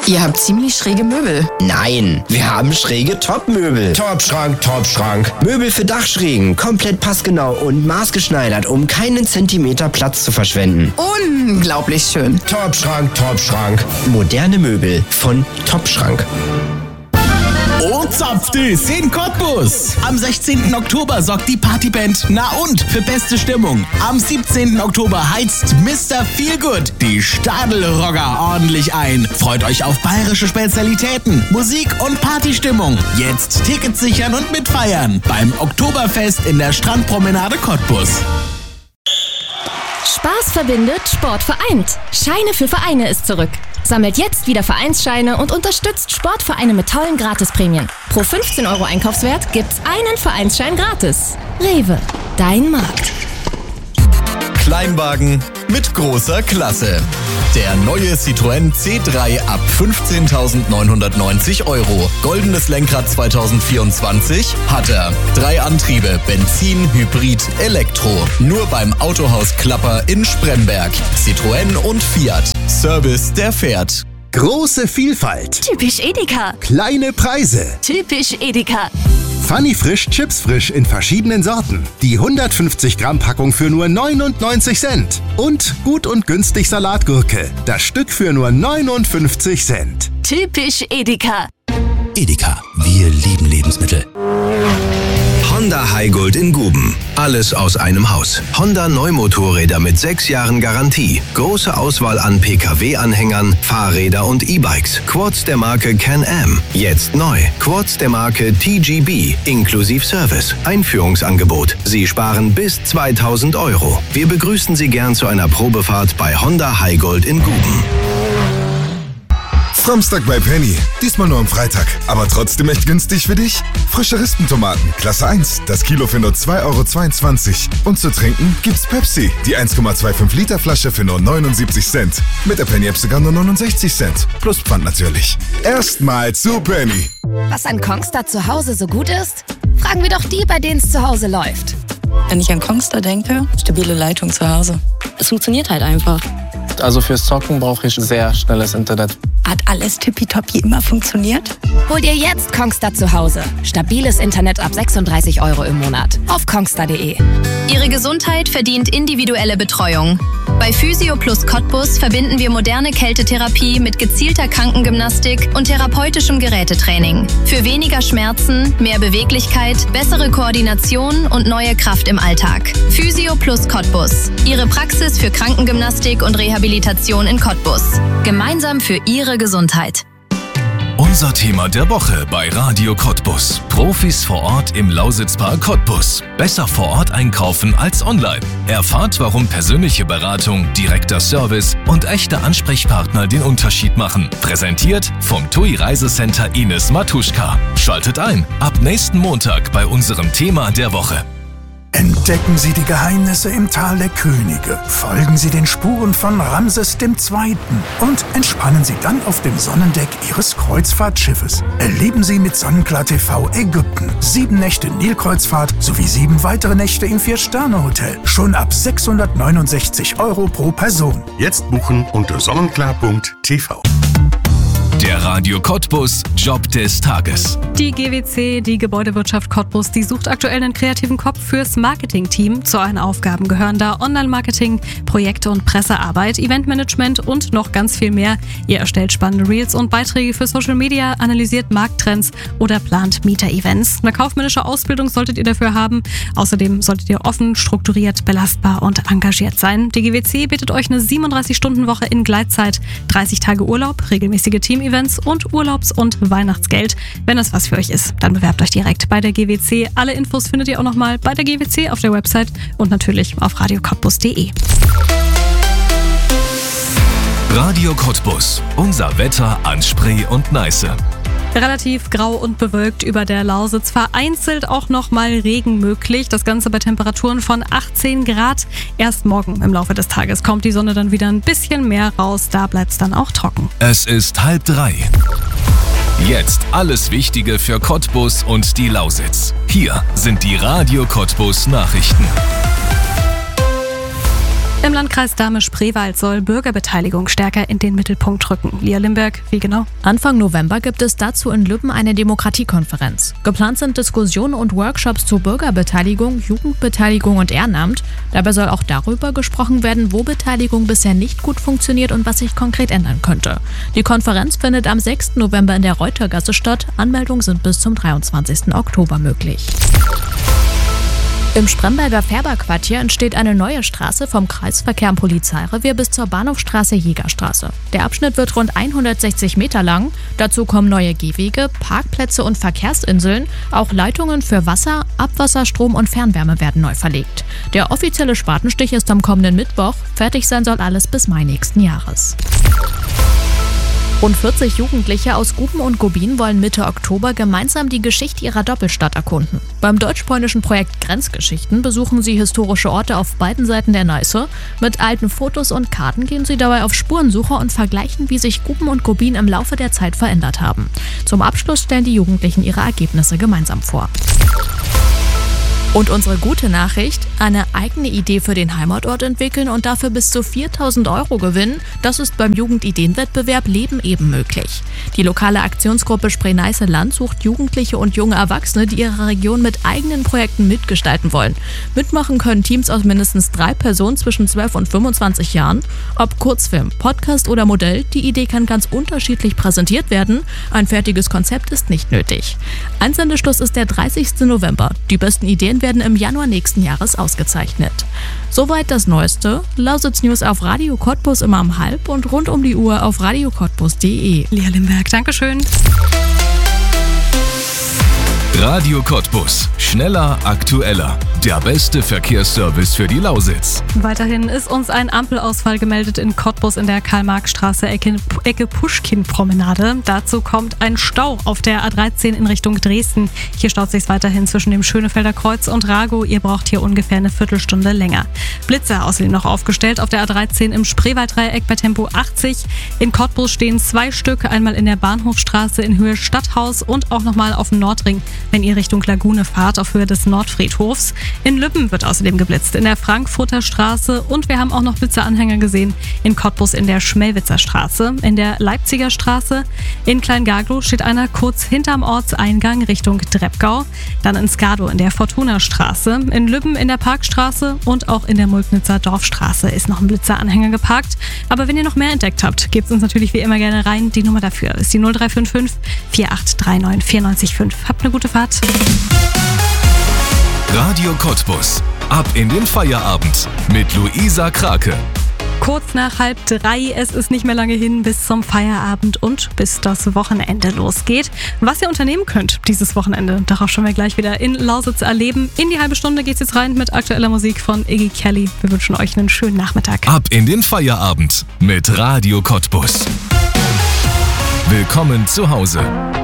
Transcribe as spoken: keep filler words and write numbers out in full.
Ihr habt ziemlich schräge Möbel. Nein, wir haben schräge Top-Möbel. Top-Schrank, Top-Schrank. Möbel für Dachschrägen, komplett passgenau und maßgeschneidert, um keinen Zentimeter Platz zu verschwenden. Unglaublich schön. Top-Schrank, Top-Schrank. Moderne Möbel von Top-Schrank. Oh, Zapftis in Cottbus. Am sechzehnten Oktober sorgt die Partyband Na und für beste Stimmung. Am siebzehnten Oktober heizt Mister Feelgood die Stadelrocker ordentlich ein. Freut euch auf bayerische Spezialitäten, Musik und Partystimmung. Jetzt Tickets sichern und mitfeiern beim Oktoberfest in der Strandpromenade Cottbus. Spaß verbindet, Sport vereint. Scheine für Vereine ist zurück. Sammelt jetzt wieder Vereinsscheine und unterstützt Sportvereine mit tollen Gratisprämien. Pro fünfzehn Euro Einkaufswert gibt's einen Vereinsschein gratis. Rewe, dein Markt. Kleinwagen mit großer Klasse. Der neue Citroën C drei ab fünfzehntausendneunhundertneunzig Euro. Goldenes Lenkrad zwanzig vierundzwanzig hat er. Drei Antriebe, Benzin, Hybrid, Elektro. Nur beim Autohaus Klapper in Spremberg. Citroën und Fiat. Service, der fährt. Große Vielfalt. Typisch Edeka. Kleine Preise. Typisch Edeka. Funny Frisch Chips Frisch in verschiedenen Sorten. Die hundertfünfzig Gramm Packung für nur neunundneunzig Cent. Und gut und günstig Salatgurke. Das Stück für nur neunundfünfzig Cent. Typisch Edeka. Edeka, wir lieben Lebensmittel. Honda Highgold in Guben. Alles aus einem Haus. Honda Neumotorräder mit sechs Jahren Garantie. Große Auswahl an P K W-Anhängern, Fahrräder und E-Bikes. Quads der Marke Can-Am. Jetzt neu. Quads der Marke T G B. Inklusiv Service. Einführungsangebot. Sie sparen bis zweitausend Euro. Wir begrüßen Sie gern zu einer Probefahrt bei Honda Highgold in Guben. Samstag bei Penny. Diesmal nur am Freitag. Aber trotzdem echt günstig für dich? Frische Rispentomaten, Klasse eins. Das Kilo für nur zwei Euro zweiundzwanzig. Und zu trinken gibt's Pepsi. Die eins Komma fünfundzwanzig Liter Flasche für nur neunundsiebzig Cent. Mit der Penny-App sogar nur neunundsechzig Cent. Plus Pfand natürlich. Erstmal zu Penny. Was an Kongstar zu Hause so gut ist? Fragen wir doch die, bei denen es zu Hause läuft. Wenn ich an Kongstar denke, stabile Leitung zu Hause. Es funktioniert halt einfach. Also fürs Zocken brauche ich sehr schnelles Internet. Hat alles tippitoppi immer funktioniert? Hol dir jetzt Kongstar zu Hause. Stabiles Internet ab sechsunddreißig Euro im Monat. Auf kongstar punkt de. Ihre Gesundheit verdient individuelle Betreuung. Bei Physio Plus Cottbus verbinden wir moderne Kältetherapie mit gezielter Krankengymnastik und therapeutischem Gerätetraining. Für weniger Schmerzen, mehr Beweglichkeit, bessere Koordination und neue Kraft im Alltag. Physio Plus Cottbus. Ihre Praxis für Krankengymnastik und Rehabilitation in Cottbus. Gemeinsam für Ihre Gesundheit. Unser Thema der Woche bei Radio Cottbus. Profis vor Ort im Lausitzpark Cottbus. Besser vor Ort einkaufen als online. Erfahrt, warum persönliche Beratung, direkter Service und echte Ansprechpartner den Unterschied machen. Präsentiert vom T U I Reisecenter Ines Matuschka. Schaltet ein, ab nächsten Montag bei unserem Thema der Woche. Entdecken Sie die Geheimnisse im Tal der Könige, folgen Sie den Spuren von Ramses der Zweite. und entspannen Sie dann auf dem Sonnendeck Ihres Kreuzfahrtschiffes. Erleben Sie mit Sonnenklar T V Ägypten, sieben Nächte Nilkreuzfahrt sowie sieben weitere Nächte im Vier-Sterne-Hotel. Schon ab sechshundertneunundsechzig Euro pro Person. Jetzt buchen unter sonnenklar punkt t v. Der Radio Cottbus Job des Tages. Die G W C, die Gebäudewirtschaft Cottbus, die sucht aktuell einen kreativen Kopf fürs Marketing-Team. Zu euren Aufgaben gehören da Online-Marketing, Projekte und Pressearbeit, Eventmanagement und noch ganz viel mehr. Ihr erstellt spannende Reels und Beiträge für Social Media, analysiert Markttrends oder plant Mieter-Events. Eine kaufmännische Ausbildung solltet ihr dafür haben. Außerdem solltet ihr offen, strukturiert, belastbar und engagiert sein. Die G W C bietet euch eine siebenunddreißig-Stunden-Woche in Gleitzeit, dreißig Tage Urlaub, regelmäßige Team Events und Urlaubs- und Weihnachtsgeld. Wenn das was für euch ist, dann bewerbt euch direkt bei der G W C. Alle Infos findet ihr auch nochmal bei der G W C auf der Website und natürlich auf radio cottbus punkt de. Radio Cottbus. Unser Wetter an Spree und Neiße. Relativ grau und bewölkt über der Lausitz, vereinzelt auch noch mal Regen möglich. Das Ganze bei Temperaturen von achtzehn Grad. Erst morgen im Laufe des Tages kommt die Sonne dann wieder ein bisschen mehr raus. Da bleibt es dann auch trocken. Es ist halb drei. Jetzt alles Wichtige für Cottbus und die Lausitz. Hier sind die Radio Cottbus Nachrichten. Im Landkreis Dahme-Spreewald soll Bürgerbeteiligung stärker in den Mittelpunkt rücken. Lia Limberg, wie genau? Anfang November gibt es dazu in Lübben eine Demokratiekonferenz. Geplant sind Diskussionen und Workshops zur Bürgerbeteiligung, Jugendbeteiligung und Ehrenamt. Dabei soll auch darüber gesprochen werden, wo Beteiligung bisher nicht gut funktioniert und was sich konkret ändern könnte. Die Konferenz findet am sechsten November in der Reutergasse statt. Anmeldungen sind bis zum dreiundzwanzigsten Oktober möglich. Im Spremberger Färberquartier entsteht eine neue Straße vom Kreisverkehr am Polizeirevier bis zur Bahnhofstraße Jägerstraße. Der Abschnitt wird rund hundertsechzig Meter lang. Dazu kommen neue Gehwege, Parkplätze und Verkehrsinseln. Auch Leitungen für Wasser, Abwasser, Strom und Fernwärme werden neu verlegt. Der offizielle Spatenstich ist am kommenden Mittwoch. Fertig sein soll alles bis Mai nächsten Jahres. Rund vierzig Jugendliche aus Guben und Gubin wollen Mitte Oktober gemeinsam die Geschichte ihrer Doppelstadt erkunden. Beim deutsch-polnischen Projekt Grenzgeschichten besuchen sie historische Orte auf beiden Seiten der Neiße. Mit alten Fotos und Karten gehen sie dabei auf Spurensuche und vergleichen, wie sich Guben und Gubin im Laufe der Zeit verändert haben. Zum Abschluss stellen die Jugendlichen ihre Ergebnisse gemeinsam vor. Und unsere gute Nachricht, eine eigene Idee für den Heimatort entwickeln und dafür bis zu viertausend Euro gewinnen, das ist beim Jugendideenwettbewerb Leben eben möglich. Die lokale Aktionsgruppe Spree-Neiße-Land sucht Jugendliche und junge Erwachsene, die ihre Region mit eigenen Projekten mitgestalten wollen. Mitmachen können Teams aus mindestens drei Personen zwischen zwölf und fünfundzwanzig Jahren. Ob Kurzfilm, Podcast oder Modell, die Idee kann ganz unterschiedlich präsentiert werden. Ein fertiges Konzept ist nicht nötig. Einsendeschluss ist der dreißigsten November. Die besten Ideen werden im Januar nächsten Jahres ausgezeichnet. Soweit das Neueste. Lausitz News auf Radio Cottbus immer um halb und rund um die Uhr auf radio cottbus punkt de. Lia Limberg, Dankeschön. Radio Cottbus. Schneller, aktueller. Der beste Verkehrsservice für die Lausitz. Weiterhin ist uns ein Ampelausfall gemeldet in Cottbus in der Karl-Marx-Straße, Ecke, Ecke Puschkin-Promenade. Dazu kommt ein Stau auf der A dreizehn in Richtung Dresden. Hier staut sich weiterhin zwischen dem Schönefelder Kreuz und Rago. Ihr braucht hier ungefähr eine Viertelstunde länger. Blitze außerdem noch aufgestellt auf der A dreizehn im Spreewald-Dreieck bei Tempo achtzig. In Cottbus stehen zwei Stück, einmal in der Bahnhofstraße in Höhe Stadthaus und auch nochmal auf dem Nordring, wenn ihr Richtung Lagune fahrt, auf Höhe des Nordfriedhofs. In Lübben wird außerdem geblitzt, in der Frankfurter Straße, und wir haben auch noch Blitzeranhänger gesehen in Cottbus in der Schmelwitzer Straße, in der Leipziger Straße. In Kleingaglow steht einer kurz hinterm Ortseingang Richtung Dreppgau. Dann in Skado in der Fortuna Straße, in Lübben in der Parkstraße und auch in der Mulknitzer Dorfstraße ist noch ein Blitzeranhänger geparkt. Aber wenn ihr noch mehr entdeckt habt, gebt uns natürlich wie immer gerne rein. Die Nummer dafür ist die null drei fünf fünf, vier acht drei neun, vier neun fünf. Habt eine gute Fahrt. Radio Cottbus. Ab in den Feierabend mit Luisa Krake. Kurz nach halb drei, es ist nicht mehr lange hin bis zum Feierabend und bis das Wochenende losgeht. Was ihr unternehmen könnt dieses Wochenende, darauf schauen wir gleich wieder in Lausitz erleben. In die halbe Stunde geht's jetzt rein mit aktueller Musik von Iggy Kelly. Wir wünschen euch einen schönen Nachmittag. Ab in den Feierabend mit Radio Cottbus. Willkommen zu Hause.